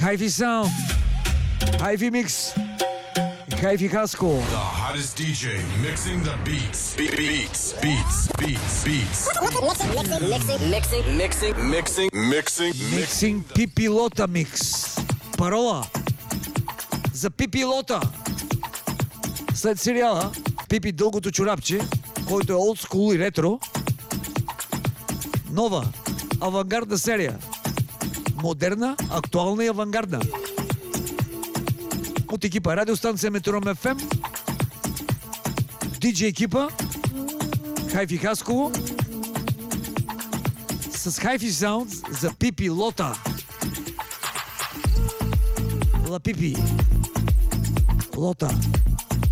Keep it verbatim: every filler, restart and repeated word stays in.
Hi-Fi Sound, Hi-Fi Mix, Hi-Fi Хаско. The hottest ди джей mixing the beats. Be- beats, beats, beats, beats. Mixing, mixing, mixing, mixing, mixing. Миксинг Пипилота микс. Парола за Пипилота. След сериала Пипи дългото чорапче, който е олд скул и ретро, нова авангардна серия. Модерна, актуална и авангардна. От екипа радиостанция Метром еф ем, диджей екипа, Hi-Fi Хасково, с Hi-Fi Sound за Пипи Лота. Ла Пипи Лота.